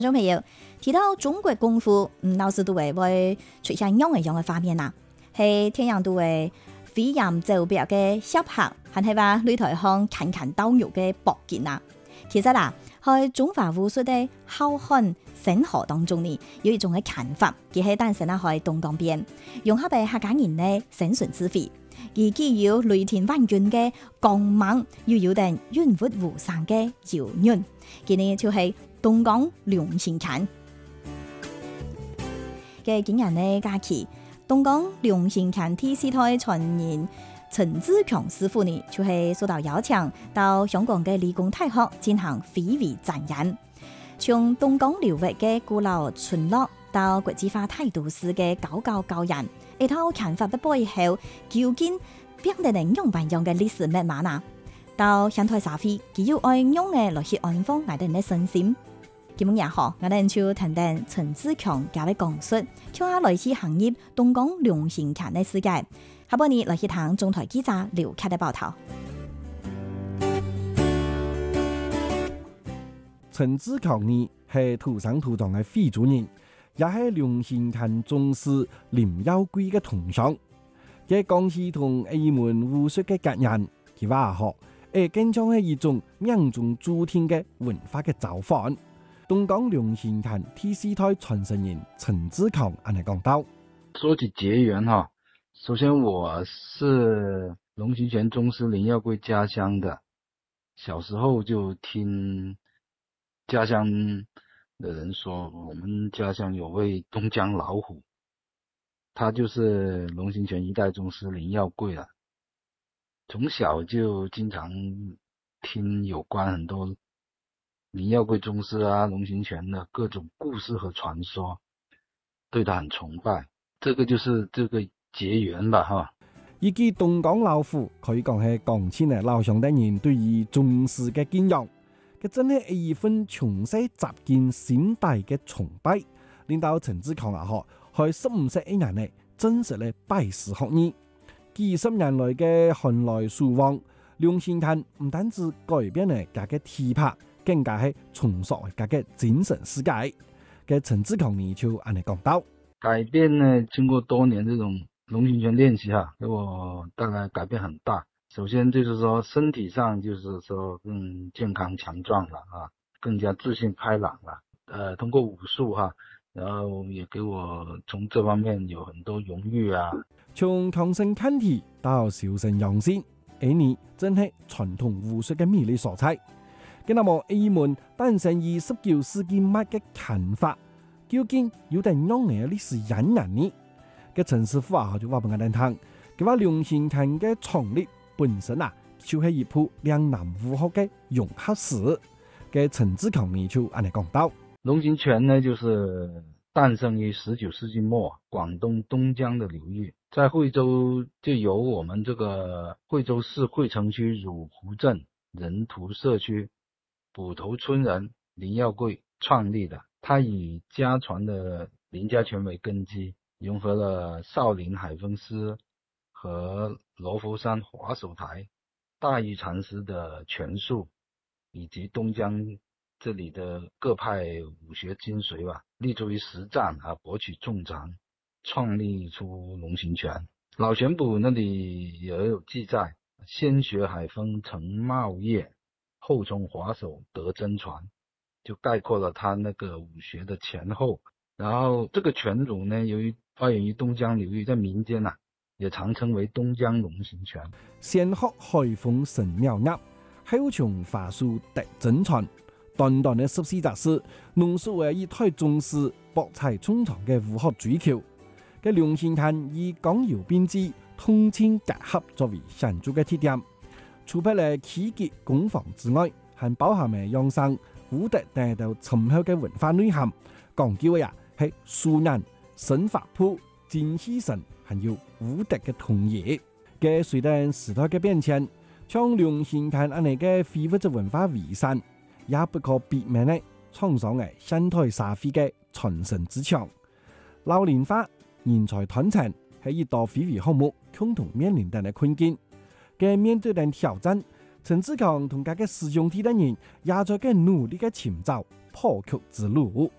觀眾朋友，提到中國功夫，老師都會出現樣嘅畫面啊，係天樣都會飛檐走壁嘅小拍，還係話擂台上拳拳到肉嘅搏擊啊。其實啊，喺中華武術嘅浩瀚星河當中呢，有一種嘅拳法，佢係誕生喺東江邊，融合喺客家人嘅生存智慧，而既有雷霆萬鈞嘅剛猛，又有啲韻律無聲嘅柔軟，佢呢就係東江龍形拳嘅今日呢假期，東江龍形拳第四代傳人陳志強師傅呢，就係受到邀請到香港嘅理工大學進行非遺展演，從東江流域嘅古老村落到國際化大都市嘅高教教人，一套拳法嘅背後，究竟變得能用唔用嘅歷史密碼啊？到現代社會，佢要愛用嘅來去安撫我哋嘅身心。今日也好，我哋就聽聽陳志強教嘅講述，聽下來自行業東江龍形拳嘅世界。下半年來去聽中台記者劉凱嘅報道。 陳志強呢係土生土長嘅非洲人，也係龍形拳宗師林耀貴嘅同鄉。佢講起同一門武術嘅格人，佢話學更將係一種命中注定嘅文化嘅造反。東江龍形拳第四代傳承人陳志強安尼講到： 說起結緣哈，首先我是龍形拳宗師林耀貴家鄉的，小時候就聽家鄉的人說，我們家鄉有位東江老虎，他就是龍形拳一代宗師林耀貴了。從小就經常聽有關很多林耀貴宗師啊，龍形拳的各種故事和傳說，對他很崇拜。這個就是這個結緣吧，哈。 依據東江老虎可以講係講清嘅老鄉的人對於宗師嘅敬仰，佢真係一份從細習見先代嘅崇拜，令到陳志強喺15歲一年內真實嘅拜師學藝。幾十年來嘅寒來暑往，龍形拳唔單止改變咗佢嘅體魄，更加係重塑佢嘅精神世界。嘅陳志強呢就安尼講到： 改變呢，經過多年這種龍形拳練習哈，給我帶來改變很大。首先就是說身體上就是說更健康強壯了啊，更加自信開朗了。通過武術哈，然後也給我從這方面有很多榮譽啊。 從強身健體到修身養性，呢真係傳統武術嘅魅力所在。咁那麼一門誕生於19世紀末嘅拳法，究竟有點樣嘅歷史隱隱呢？嘅陳師傅就話俾我哋聽，佢話龍形拳嘅創立本身就係一部兩南武學嘅融合史。嘅陳志強呢就安尼講到： 龍形拳呢，就是誕生於19世紀末，廣東東江的流域，在惠州就由我們這個惠州市惠城區汝湖鎮人屠社區捕頭村人林耀貴創立的。他以家傳的林家拳為根基，融合了少林海風師和羅浮山滑手台、大禹禪師的拳術，以及東江這裏的各派武學精髓吧，立足於實戰博取眾長，創立出龍形拳。老拳譜那裏也有記載，先學海風成茂業，後從滑手得真傳，就概括了他那個武學的前後。然後這個拳種呢，由於發源於東江流域，在民間也常稱為東江龍形拳。 先學海風成茂業，後從滑手得真傳。短短的14集時，濃縮為一代宗師博采眾長嘅武學追求。嘅龍形拳以剛柔並濟、通情結合作為顯著嘅特點，除咗了氣節攻防之外，還包含嘅養生、武德等到深厚嘅文化內涵。講究嘅係素人、身法譜、精氣神，還有武德嘅統一。嘅隨着時代嘅變遷，像龍形拳安尼嘅非物質文化遺產，也不可避免嘅創上嘅現代社會嘅傳承之牆。老齡化、人才斷層係一道非遺項目共同面臨嘅困境。嘅面對嘅挑戰，陳志強同佢嘅師兄弟等人也在嘅努力嘅尋找破局之路。